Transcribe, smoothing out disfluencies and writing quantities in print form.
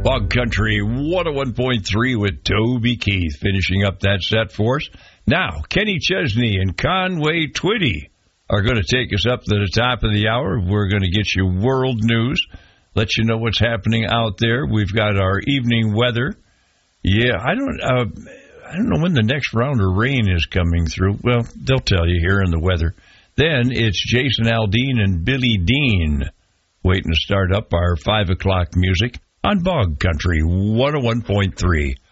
Bog Country 101.3 with Toby Keith finishing up that set for us. Now, Kenny Chesney and Conway Twitty are going to take us up to the top of the hour. We're going to get you world news, let you know what's happening out there. We've got our evening weather. Yeah, I don't know when the next round of rain is coming through. Well, they'll tell you here in the weather. Then it's Jason Aldean and Billy Dean waiting to start up our 5 o'clock music on Bog Country 101.3.